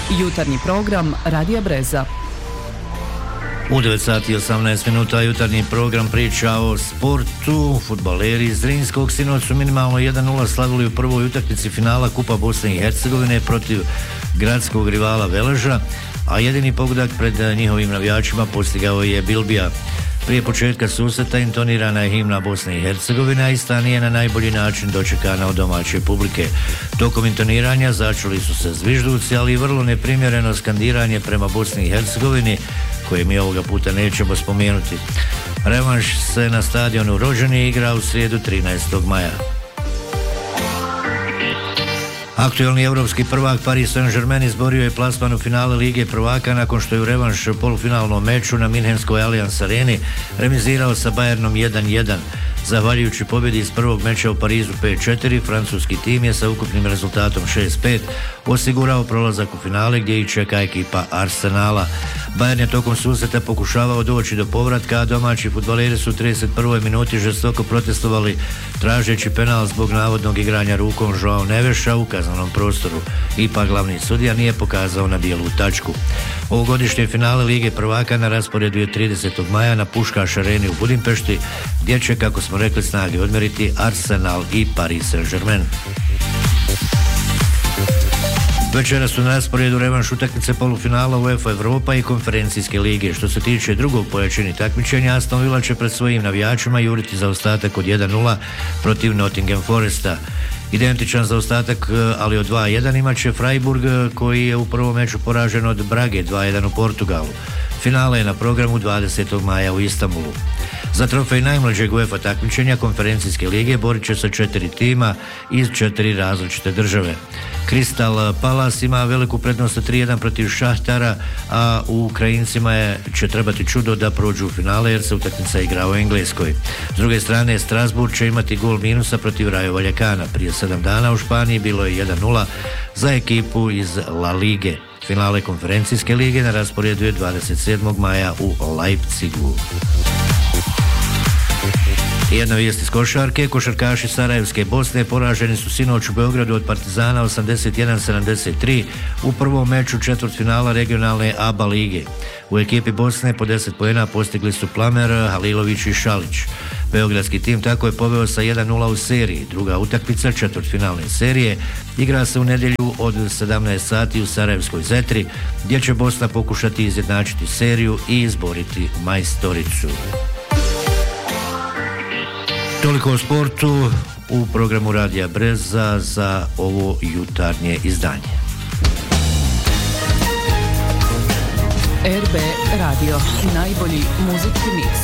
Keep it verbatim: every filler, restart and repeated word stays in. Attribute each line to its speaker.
Speaker 1: Jutarnji program Radija Breza.
Speaker 2: U devet sati i osamnaest minuta jutarnji program priča o sportu. Fudbaleri iz Zrinskog sinoć su minimalno jedan nula slavili u prvoj utakmici finala Kupa Bosne i Hercegovine protiv gradskog rivala Veleža, a jedini pogodak pred njihovim navijačima postigao je Bilbija. Prije početka susreta intonirana je himna Bosne i Hercegovine, a ista nije na najbolji način dočekana od domaće publike. Tokom intoniranja začuli su se zvižduci, ali i vrlo neprimjereno skandiranje prema Bosni i Hercegovini, koje mi ovoga puta nećemo spomenuti. Revanš se na stadionu Rođeni igra u srijedu trinaestog maja. Aktualni evropski prvak Paris Saint-Germain izborio je plasman u finale Lige prvaka nakon što je u revanš polufinalnom meču na Minhenskoj Allianz Areni remizirao sa Bayernom jedan jedan. Zahvaljujući pobjedi iz prvog meča u Parizu pet četiri, francuski tim je sa ukupnim rezultatom šest pet osigurao prolazak u finale gdje i čeka ekipa Arsenala. Bayern je tokom susreta pokušavao doći do povratka, a domaći fudbaleri su u trideset prvoj minuti žestoko protestovali tražeći penal zbog navodnog igranja rukom Joao Neveša u kaznenom prostoru. Ipak glavni sudija nije pokazao na bijelu tačku. Ovogodišnje finale Lige prvaka na rasporedu je tridesetog maja na Puškaš areni u Budimpešti, gdje će, kako smo rekli, snage odmeriti Arsenal i Paris Saint-Germain. Večera su na rasporedu revanš utakmice polufinala UEFA Evropa i konferencijske lige. Što se tiče drugog pojačanja takmičenja, Aston Villa će pred svojim navijačima juriti zaostatak od jedan nula protiv Nottingham Foresta. Identičan zaostatak, ali od dva jedan imat će Freiburg, koji je u prvom meču poražen od Brage dva jedan u Portugalu. Finale je na programu dvadesetog maja u Istanbulu. Za trofej najmlađeg UEFA takmičenja konferencijske lige borit će se četiri tima iz četiri različite države. Crystal Palace ima veliku prednost od tri jedan protiv Šahtara, a u Ukrajincima je, će trebati čudo da prođu u finale jer se utakmica igra u Engleskoj. S druge strane, Strasbourg će imati gol minusa protiv Rayo Vallecana. Prije sedam dana u Španiji bilo je jedan nula za ekipu iz La Lige. Finale konferencijske lige na rasporedu je dvadeset sedmog maja u Leipzigu. Jedna vijest iz košarke. Košarkaši Sarajevske Bosne poraženi su sinoć u Beogradu od Partizana osamdeset jedan sedamdeset tri u prvom meču četvrtfinala regionalne A B A lige. U ekipi Bosne po deset poena postigli su Plamer, Halilović i Šalić. Beogradski tim tako je poveo sa jedan nula u seriji. Druga utakmica četvrtfinalne serije igra se u nedjelju od sedamnaest sati u Sarajevskoj Zetri, gdje će Bosna pokušati izjednačiti seriju i izboriti majstoricu. Toliko o sportu u programu Radija Breza za ovo jutarnje izdanje.
Speaker 1: R B Radio, najbolji muzički miks.